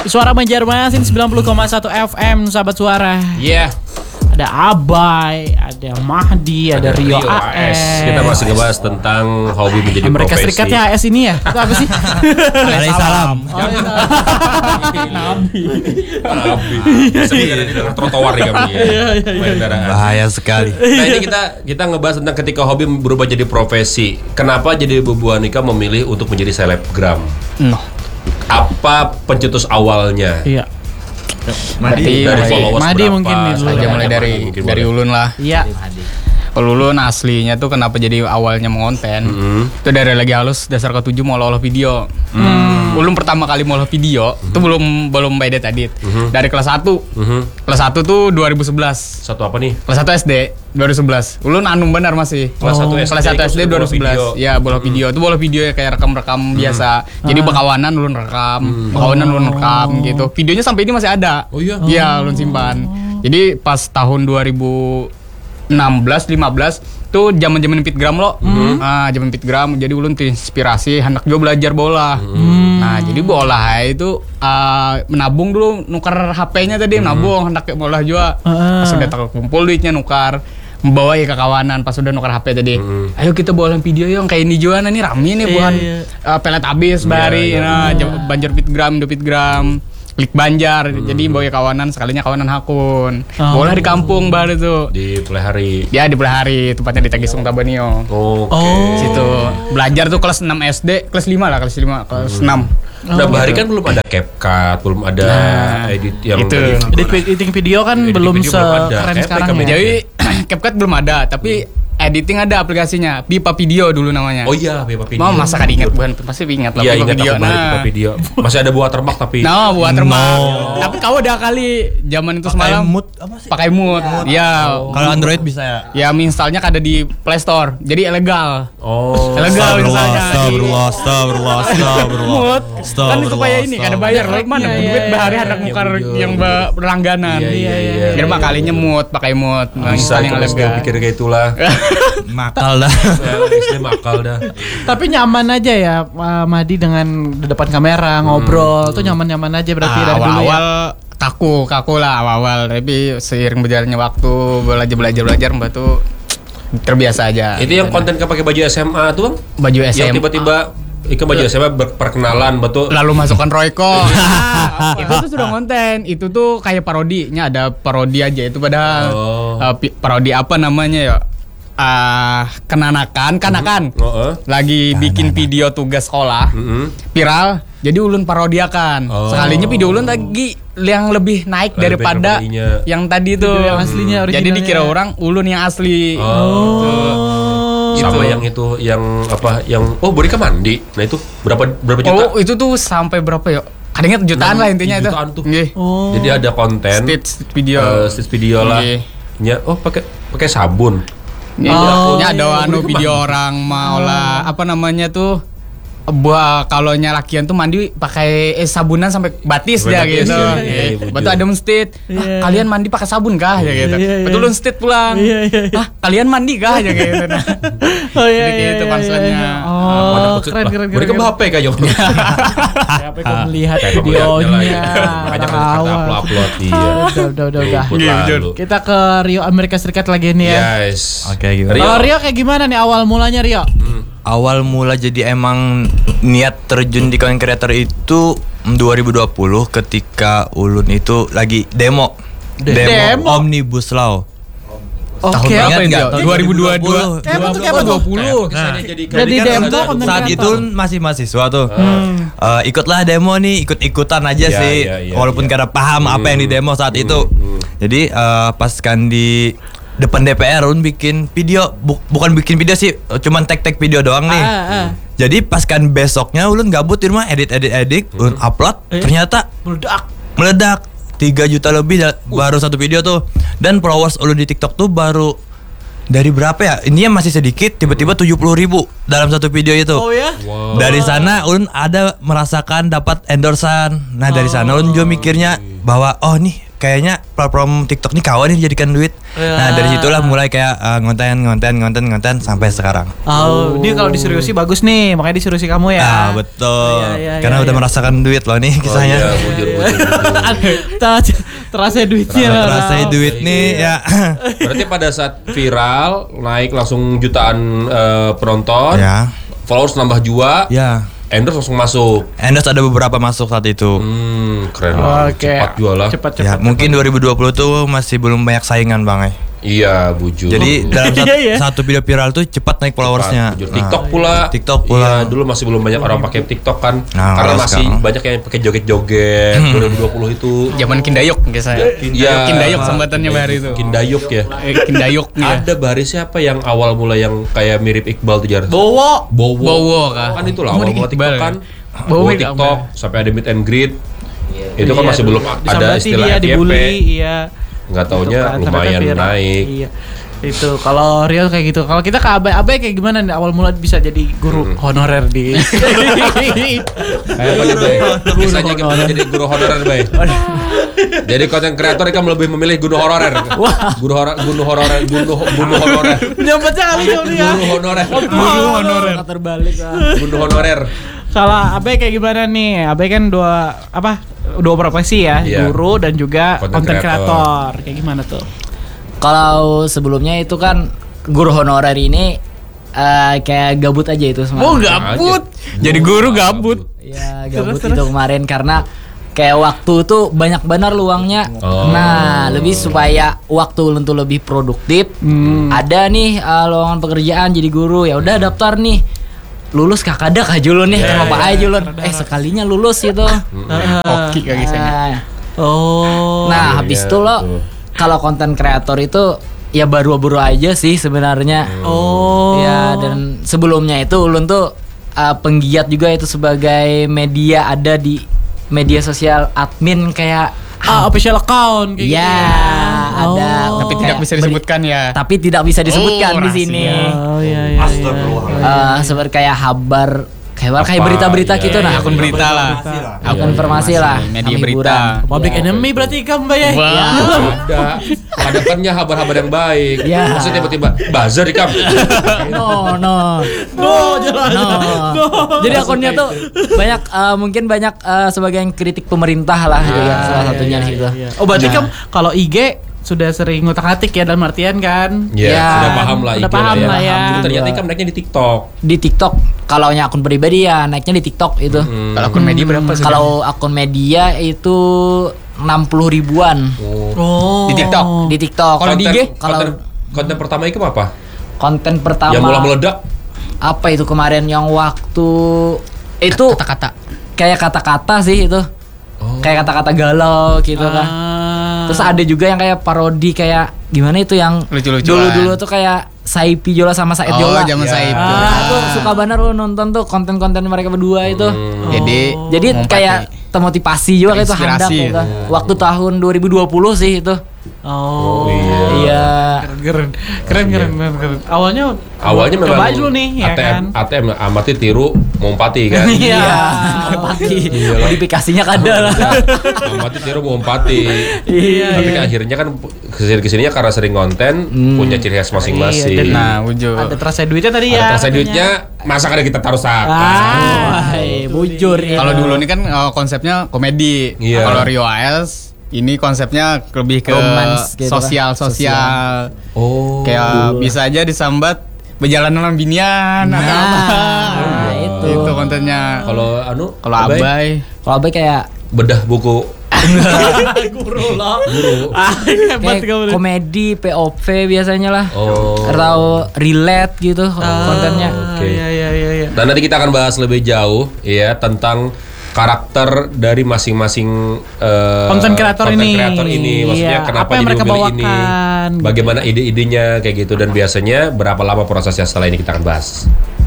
Suara Banjarmasin 90,1 FM, sahabat suara. Iya. Ada Abai, ada Mahdi, ada Rio AS. Kita masih ngebahas tentang hobi menjadi Amerika profesi. Serikat ya AS ini ya? Itu apa sih? Waalaikumsalam. Nabi. Sebenarnya di tengah trotoar ya kami ya. Kendaraan. Bahaya sekali. Nah ini kita ngebahas tentang ketika hobi berubah jadi profesi. Kenapa jadi Bu Anika memilih untuk menjadi selebgram? Apa pencetus awalnya? Iya. Dari followers Mahdi berapa? mungkin nih dulu. Aja mulai dari Ulun lah. Iya. Kalau Ulun aslinya tuh kenapa jadi awalnya mengonten? Itu dari lagi halus dasar ke-7 mau olah video. Ulun pertama kali mau olah video itu belum by date edit. Dari kelas 1. Kelas 1 tuh 2011. Satu apa nih? Kelas 1 SD 2011. Ulun anu benar masih. Kelas 1 SD. Kelas 1 SD 2011. Ya, bola video. Itu bola video ya kayak rekam-rekam biasa. Jadi bekawanan ulun rekam, bekawanan ulun rekam gitu. Videonya sampai ini masih ada. Oh iya. Iya, ulun simpan. Jadi pas tahun 2016 15 tuh zaman-zaman fitgram lo. Zaman fitgram jadi ulun terinspirasi hendak juga belajar bola. Nah, jadi bola itu menabung dulu nukar HP-nya tadi menabung hendak kayak bola juga. Pas udah kumpul duitnya nukar membawa ya ke kawanan pas udah nukar HP tadi. Ayo kita bola video yang kayak ini juga nih rame nih bukan pelet habis bari Banjar fitgram, do fitgram. Klik Banjar, jadi bawa kawanan sekalinya kawanan hakun. Bola di kampung baru tuh. Di Pelihari. Ya di Pelihari, tempatnya di Tagisung Tabanio. Oke. Situ. Belajar tuh kelas 6 SD, kelas 5 lah, kelas 5, kelas 6. Nah, Bahari kan belum ada CapCut, belum ada edit yang itu. Editing video kan Editing belum video belum ada. sekeren Kayak sekarang PKB. ya. Jadi CapCut belum ada, tapi editing ada aplikasinya, Pipa Video dulu namanya. Oh iya, Pipa Video. Mau masa kan ingat bukan? Pasti ingat lah Iya, Pipa ingat Video. aku Pipa Video. Masih ada watermark tapi Nah, buat termak. Tapi kau udah kali zaman itu semalam mood apa sih? pakai mood. Ya. Kalau Android bisa ya. Ya installnya ada di Play Store. Jadi ilegal. Oh. Ilegal installnya. Astagfirullah. Mood. Kan itu kayak ini, kan ada bayar. Lo mana duit bahari anak mukar yang berlangganan. Iya. Kira mah kalinya mood, pakai mood. Bisa Install yang kalau ilegal. pikir kayak itulah. Makal dah. SD makal dah. Tapi nyaman aja ya Mahdi dengan di depan kamera ngobrol tuh nyaman-nyaman aja berarti dari dulu ya. Awal kaku lah awal, tapi seiring berjalannya waktu belajar mbak tuh terbiasa aja. Itu yang konten pakai baju SMA tuh, Bang? Baju Yang SMA. tiba-tiba Ika baju SMA berperkenalan betul. Lalu masukkan Royco. Itu tuh sudah konten. Itu tuh kayak parodinya, ada parodi aja itu padahal. Parodi apa namanya ya? Kanakan lagi bikin video tugas sekolah viral, jadi ulun parodiakan. Sekalinya video ulun lagi yang lebih naik daripada yang tadi tuh yang aslinya, jadi originalnya. dikira orang ulun yang asli. Sama yang itu yang apa yang Borika mandi. Nah itu berapa juta? Itu tuh sampai berapa ya? Kadangnya jutaan lah intinya itu. Jutaan tuh. Nggih. Jadi ada konten Stage video. stage video lah. Nggih. Ya, pakai sabun. Ya ada video orang mau lah apa namanya tuh kalau lakian tuh mandi pakai sabunan sampai batis dia Batis, gitu. iya, Betul ada menstit. Kalian mandi pakai sabun kah ya gitu. Iya. Betul stit pulang. Kalian mandi kah ya gitu. Nah. Oh iya. Jadi gitu punchline-nya. Oh, keren. Borika HP kayak Siapa yang melihat videonya? Makanya kan kata upload dia. Udah. Lalu. Kita ke Rio Amerika Serikat lagi nih ya. Yes. Oke, gimana? Kalau Rio kayak gimana nih awal mulanya Rio? Awal mula jadi emang niat terjun di content creator itu 2020 ketika ulun itu lagi demo Omnibus Law. Oke. Berapa itu? 2022. Kayak 20. Jadi demo konten Saat itu masih mahasiswa tuh. Ikutlah demo nih, ikut-ikutan aja Iya, sih. iya, Walaupun iya. karena paham apa yang di demo saat itu. Jadi pas kan di depan DPR ulun bikin video, bukan bikin video sih, cuman tag video doang nih. Jadi pas kan besoknya ulun gabut di rumah edit, ulun upload, ternyata meledak 3 juta lebih baru satu video tuh. Dan followers ulun di TikTok tuh baru dari berapa ya? Ini masih sedikit, tiba-tiba 70.000 dalam satu video itu. Oh ya? Wow. Dari sana ulun ada merasakan dapat endorsan. Nah dari sana ulun juga mikirnya bahwa oh nih kayaknya platform TikTok ini kawan nih dijadikan duit. Nah dari situlah mulai kayak ngonten sampai sekarang. Oh, ini kalau diseriusi bagus nih, makanya diseriusi kamu ya. Betul. Iya, Karena udah merasakan duit loh nih kisahnya. Oh, iya, bujur. Terasa duitnya. Terasa duit nih ya. Berarti pada saat viral naik langsung jutaan penonton, Ya. followers nambah juga, Ya. endorse langsung masuk. Endorse ada beberapa masuk saat itu. Keren lah. Oke. Cepat jual lah. Cepat. Ya, mungkin 2020 tuh masih belum banyak saingan Bang. Iya, bujur. Jadi dalam Iya. satu video viral tuh cepat naik followersnya. Bujur. TikTok pula. TikTok Iya, pula. dulu masih belum banyak orang pakai TikTok kan. Nah, Karena kalau masih sekarang. banyak yang pakai joget-joget 2020 itu. Zaman Kindayuk guys saya. Iya. Kindayuk sambatannya Bahari itu. Kindayuk ya. Kindayuk ya. Ada Bahari siapa yang awal mulai yang kayak mirip Iqbal tuh Jar? Bowo. Bowo kah? Kan itu lah Oh, awal mulai TikTok Iqbal ya? kan. Bowo Bawa Iqbal. TikTok sampai ada meet and greet. Itu kan masih belum ada Disambati istilah dia, FYP. dibully, iya. Nggak taunya Gitu kan, ternyata lumayan viral. naik. Iya. Itu kalau Rio kayak gitu. Kalau kita ke Abai kayak gimana nih awal mula bisa jadi guru honorer di Kayak apa nih, Bay? Bisanya kita jadi guru honorer, Bay. Jadi konten kreator kan lebih memilih guru honorer. Guru honorer. Penyambutnya kali dong nih ya. Guru honorer. Guru honorer. Terbalik lah. Guru honorer. Kalau Abai kayak gimana nih? Abai kan dua profesi ya, Iya. guru dan juga Content konten creator. kreator. Kayak gimana tuh? Kalau sebelumnya itu kan guru honorer ini kayak gabut aja itu sebenarnya. Oh gabut. Jadi guru gabut. Ya gabut itu kemarin karena kayak waktu tuh banyak benar luangnya. Oh. Nah, lebih supaya waktu untuk lebih produktif. Ada nih lowongan pekerjaan jadi guru. Ya udah daftar nih. Lulus kakak Julun nih sama Pak Ai Julun. Sekalinya lulus gitu. Oke kaki saya. Oh. Nah, habis itu lo kalau konten kreator itu ya baru-baru aja sih sebenarnya. Oh. Ya, dan sebelumnya itu Ulun tuh penggiat juga itu sebagai media, ada di media sosial admin kayak Official account kayak ya gitu. ada, Tapi tidak bisa disebutkan ya. tapi tidak bisa disebutkan di sini. Oh iya iya. Seperti kayak kayak berita-berita gitu nah. Akun berita lah. Akun informasi lah. Media sama berita. hiburan. Public enemy berarti kamu Mbak ya. Ya. Ada kannya kabar-kabar yang baik. Ya. Maksudnya tiba-tiba buzzer di kam. No. Jelas. No. Jadi akunnya tuh banyak mungkin banyak sebagian kritik pemerintah lah gitu ya, salah satunya di situ. Oh berarti kamu kalau IG sudah sering ngutak-ngatik ya dalam artian kan? Iya, Ya, sudah paham lah. udah IG paham lah ya. Ternyata kan naiknya di TikTok. Di TikTok, kalau akun pribadi ya naiknya di TikTok itu. Kalau akun media berapa sih? Kalau akun media itu 60 ribuan Oh. Di TikTok. di TikTok. Kalau di IG? Konten pertama itu apa? Konten pertama Yang mulai meledak. apa itu kemarin yang waktu itu Kata-kata. kayak kata-kata sih itu. Kayak kata-kata galau gitu kan. Terus ada juga yang kayak parodi kayak gimana itu yang Lucu-lucuan. dulu tuh kayak Saipi Jola sama Said Oh, Jola. zaman saya itu. Aku suka banget lo nonton tuh konten-konten mereka berdua itu. Jadi Jadi kayak termotivasi juga kayak itu handap Terinspirasi. gitu. Waktu tahun 2020 sih itu. Oh. Iya. Keren. Awalnya memang coba dulu nih ya kan. ATM amati tiru Mompati kan. Iya. Mati. Modifikasinya kada lah. Amati tiru Mompati. Iya. Tapi kan akhirnya kan kesininya karena sering konten punya ciri khas masing-masing. Iya, dan Nah, wujud. Ada terasa duitnya tadi ya. Ada terasa katanya. duitnya, masa kada kita taruh saku. Bujur ya. Kalau dulu ini kan konsepnya komedi. Iya. Kalau Rio AS ini konsepnya lebih ke Romance gitu kan. sosial. Oh. Kayak bisa aja disambat berjalan dalam binian atau apa. Nah, itu. Itu kontennya. Kalau Kalau Abai Kalau Abai kayak bedah buku Guru lo. kayak Hebat kamu. komedi POV biasanya lah. Oh. Atau relate gitu kontennya. Oke. Iya. Dan nanti kita akan bahas lebih jauh ya tentang karakter dari masing-masing Konten kreator ini. Maksudnya Iya, kenapa apa yang jadi mereka memilih ini, bawakan, gitu. bagaimana ide-idenya kayak gitu, dan biasanya berapa lama prosesnya. Setelah ini kita akan bahas.